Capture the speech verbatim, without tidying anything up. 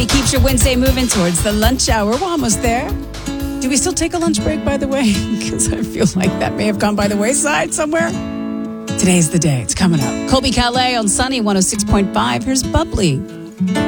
Katie keeps your Wednesday moving towards the lunch hour. We're almost there. Do we still take a lunch break, by the way? Because I feel like that may have gone by the wayside somewhere. Today's the day. It's coming up. Colby Calais on Sunny one oh six point five. Here's Bubbly.